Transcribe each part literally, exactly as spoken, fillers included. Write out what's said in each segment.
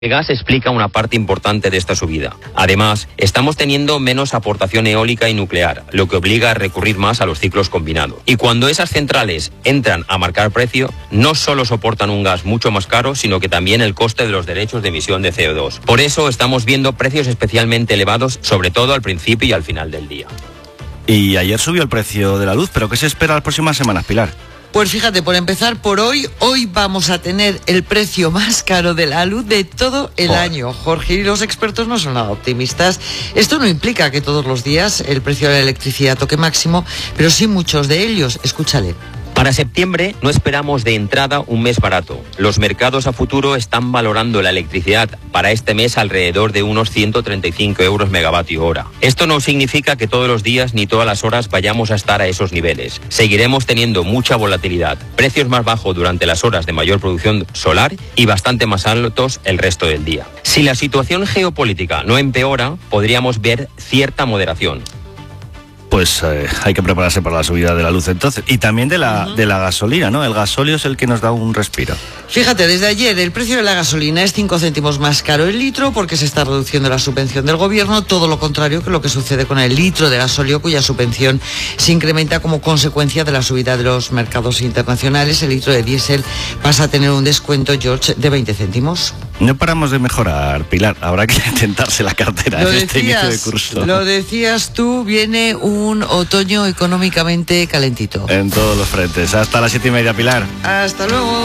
El gas explica una parte importante de esta subida. Además, estamos teniendo menos aportación eólica y nuclear, lo que obliga a recurrir más a los ciclos combinados. Y cuando esas centrales entran a marcar precio, no solo soportan un gas mucho más caro, sino que también el coste de los derechos de emisión de C O dos. Por eso estamos viendo precios especialmente elevados, sobre todo al principio y al final del día. Y ayer subió el precio de la luz, ¿pero qué se espera las próximas semanas, Pilar? Pues fíjate, por empezar por hoy, hoy vamos a tener el precio más caro de la luz de todo el Joder. año, Jorge, y los expertos no son nada optimistas. Esto no implica que todos los días el precio de la electricidad toque máximo, pero sí muchos de ellos. Escúchale. Para septiembre no esperamos de entrada un mes barato. Los mercados a futuro están valorando la electricidad para este mes alrededor de unos ciento treinta y cinco euros megavatio hora. Esto no significa que todos los días ni todas las horas vayamos a estar a esos niveles. Seguiremos teniendo mucha volatilidad, precios más bajos durante las horas de mayor producción solar y bastante más altos el resto del día. Si la situación geopolítica no empeora, podríamos ver cierta moderación. Pues eh, hay que prepararse para la subida de la luz entonces. Y también de la, uh-huh. de la gasolina, ¿no? El gasóleo es el que nos da un respiro. Fíjate, desde ayer el precio de la gasolina es cinco céntimos más caro el litro porque se está reduciendo la subvención del gobierno, todo lo contrario que lo que sucede con el litro de gasóleo, cuya subvención se incrementa como consecuencia de la subida de los mercados internacionales. El litro de diésel pasa a tener un descuento, George, de veinte céntimos. No paramos de mejorar, Pilar. Habrá que tentarse la cartera en este inicio de curso. Lo decías tú, viene un otoño económicamente calentito. En todos los frentes. Hasta las siete y media, Pilar. Hasta luego.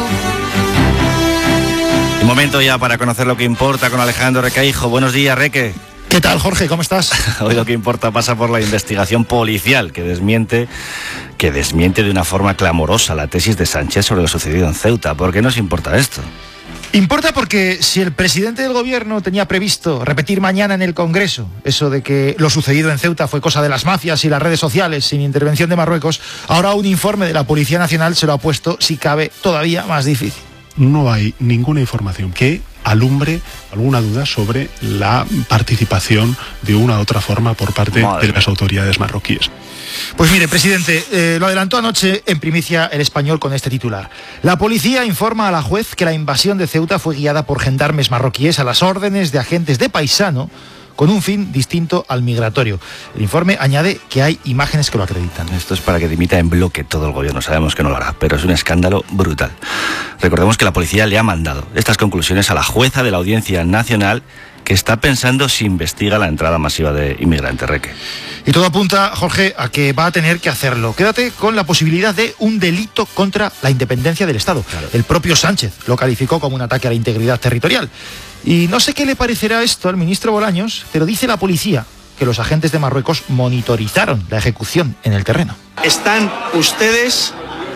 Un momento ya para conocer lo que importa con Alejandro Requeijo. Buenos días, Reque. ¿Qué tal, Jorge? ¿Cómo estás? Hoy lo que importa pasa por la investigación policial que desmiente, que desmiente de una forma clamorosa la tesis de Sánchez sobre lo sucedido en Ceuta. ¿Por qué nos importa esto? Importa porque si el presidente del gobierno tenía previsto repetir mañana en el Congreso eso de que lo sucedido en Ceuta fue cosa de las mafias y las redes sociales sin intervención de Marruecos, ahora un informe de la Policía Nacional se lo ha puesto, si cabe, todavía más difícil. No hay ninguna información que alumbre alguna duda sobre la participación de una u otra forma por parte Madre. de las autoridades marroquíes. Pues mire, presidente, eh, lo adelantó anoche en primicia El Español con este titular. La policía informa a la juez que la invasión de Ceuta fue guiada por gendarmes marroquíes a las órdenes de agentes de paisano con un fin distinto al migratorio. El informe añade que hay imágenes que lo acreditan. Esto es para que dimita en bloque todo el gobierno. Sabemos que no lo hará, pero es un escándalo brutal. Recordemos que la policía le ha mandado estas conclusiones a la jueza de la Audiencia Nacional, que está pensando si investiga la entrada masiva de inmigrantes, Reque. Y todo apunta, Jorge, a que va a tener que hacerlo. Quédate con la posibilidad de un delito contra la independencia del Estado. Claro. El propio Sánchez lo calificó como un ataque a la integridad territorial. Y no sé qué le parecerá esto al ministro Bolaños, pero dice la policía que los agentes de Marruecos monitorizaron la ejecución en el terreno. Están ustedes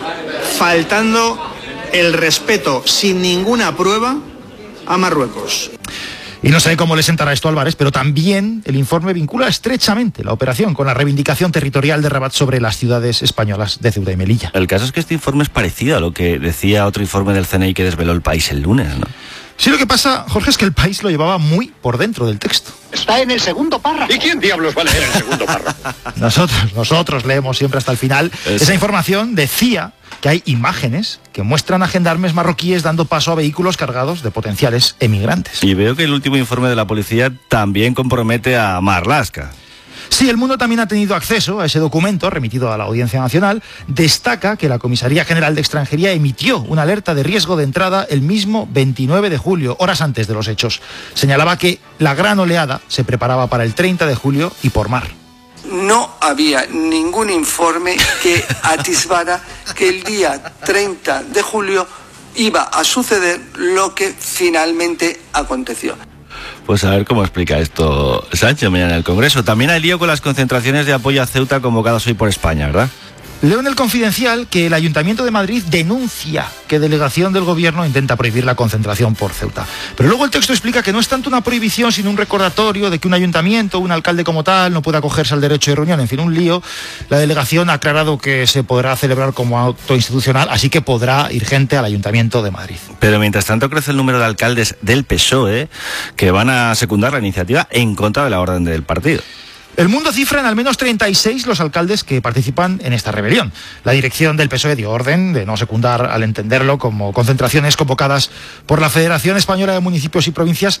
faltando el respeto sin ninguna prueba a Marruecos. Y no sé cómo le sentará esto a Álvarez, pero también el informe vincula estrechamente la operación con la reivindicación territorial de Rabat sobre las ciudades españolas de Ceuta y Melilla. El caso es que este informe es parecido a lo que decía otro informe del C N I que desveló El País el lunes, ¿no? Sí, lo que pasa, Jorge, es que El País lo llevaba muy por dentro del texto. Está en el segundo párrafo. ¿Y quién diablos va a leer el segundo párrafo? Nosotros, nosotros leemos siempre hasta el final. Es... Esa información decía que hay imágenes que muestran a gendarmes marroquíes dando paso a vehículos cargados de potenciales emigrantes. Y veo que el último informe de la policía también compromete a Marlaska. Sí, El Mundo también ha tenido acceso a ese documento remitido a la Audiencia Nacional. Destaca que la Comisaría General de Extranjería emitió una alerta de riesgo de entrada el mismo veintinueve de julio, horas antes de los hechos. Señalaba que la gran oleada se preparaba para el treinta de julio y por mar. No había ningún informe que atisbara que el día treinta de julio iba a suceder lo que finalmente aconteció. Pues a ver cómo explica esto Sánchez mañana en el Congreso. También hay lío con las concentraciones de apoyo a Ceuta convocadas hoy por España, ¿verdad? Leo en El Confidencial que el Ayuntamiento de Madrid denuncia que delegación del gobierno intenta prohibir la concentración por Ceuta. Pero luego el texto explica que no es tanto una prohibición, sino un recordatorio de que un ayuntamiento, un alcalde como tal, no puede acogerse al derecho de reunión. En fin, un lío. La delegación ha aclarado que se podrá celebrar como acto institucional, así que podrá ir gente al Ayuntamiento de Madrid. Pero mientras tanto crece el número de alcaldes del P S O E que van a secundar la iniciativa en contra de la orden del partido. El Mundo cifra en al menos treinta y seis los alcaldes que participan en esta rebelión. La dirección del P S O E dio orden de no secundar, al entenderlo, como concentraciones convocadas por la Federación Española de Municipios y Provincias